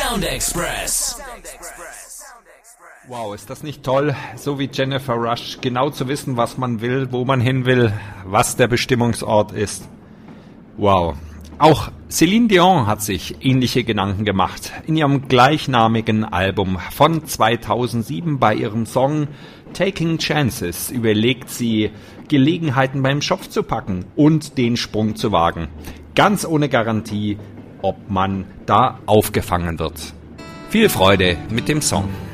Sound Express. Wow, ist das nicht toll, so wie Jennifer Rush, genau zu wissen, was man will, wo man hin will, was der Bestimmungsort ist. Wow. Auch Celine Dion hat sich ähnliche Gedanken gemacht. In ihrem gleichnamigen Album von 2007 bei ihrem Song Taking Chances überlegt sie, Gelegenheiten beim Schopf zu packen und den Sprung zu wagen. Ganz ohne Garantie, ob man da aufgefangen wird. Viel Freude mit dem Song.